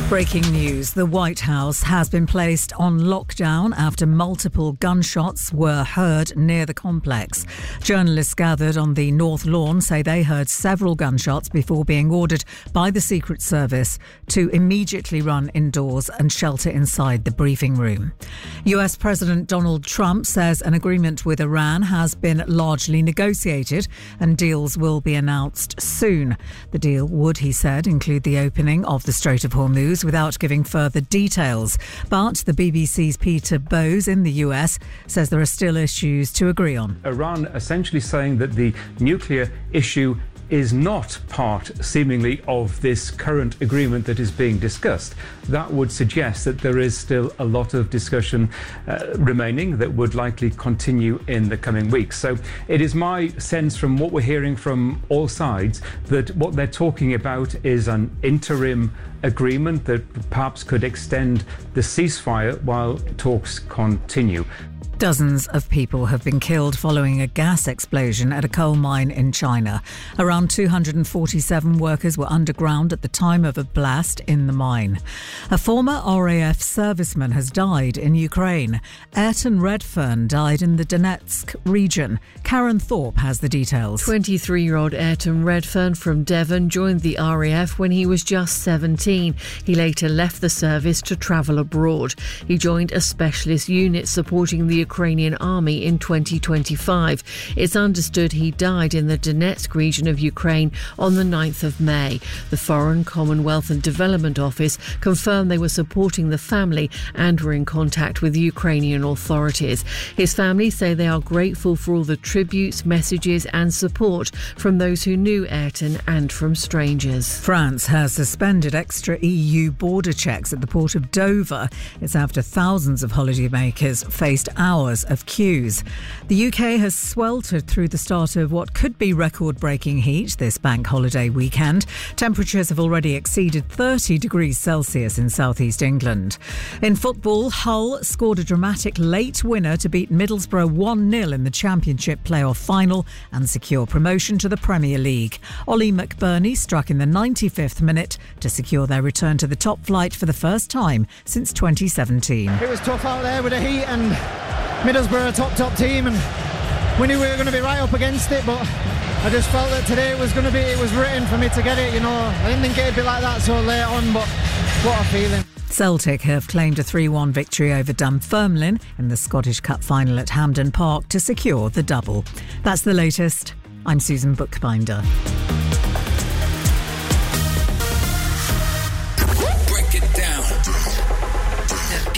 Breaking news. The White House has been placed on lockdown after multiple gunshots were heard near the complex. Journalists gathered on the North Lawn say they heard several gunshots before being ordered by the Secret Service to immediately run indoors and shelter inside the briefing room. US President Donald Trump says an agreement with Iran has been largely negotiated and deals will be announced soon. The deal would, he said, include the opening of the Strait of Hormuz without giving further details. But the BBC's Peter Bowes in the US says there are still issues to agree on. Iran essentially saying that the nuclear issue is not part, seemingly, of this current agreement that is being discussed. That would suggest that there is still a lot of discussion remaining that would likely continue in the coming weeks. So it is my sense from what we're hearing from all sides that what they're talking about is an interim agreement that perhaps could extend the ceasefire while talks continue. Dozens of people have been killed following a gas explosion at a coal mine in China. Around 247 workers were underground at the time of a blast in the mine. A former RAF serviceman has died in Ukraine. Ayrton Redfern died in the Donetsk region. Karen Thorpe has the details. 23-year-old Ayrton Redfern from Devon joined the RAF when he was just 17. He later left the service to travel abroad. He joined a specialist unit supporting the Ukrainian army in 2025. It's understood he died in the Donetsk region of Ukraine on the 9th of May. The Foreign, Commonwealth and Development Office confirmed they were supporting the family and were in contact with Ukrainian authorities. His family say they are grateful for all the tributes, messages and support from those who knew Ayrton and from strangers. France has suspended extra EU border checks at the port of Dover. It's after thousands of holidaymakers faced hours of queues. The UK has sweltered through the start of what could be record-breaking heat this bank holiday weekend. Temperatures have already exceeded 30 degrees Celsius in southeast England. In football, Hull scored a dramatic late winner to beat Middlesbrough 1-0 in the Championship playoff final and secure promotion to the Premier League. Ollie McBurney struck in the 95th minute to secure their return to the top flight for the first time since 2017. It was tough out there with the heat and Middlesbrough a top team, and we knew we were going to be right up against it, but I just felt that today it was written for me to get it, you know. I didn't think it'd be like that so late on, but what a feeling. Celtic have claimed a 3-1 victory over Dunfermline in the Scottish Cup final at Hampden Park to secure the double. That's the latest. I'm Susan Bookbinder.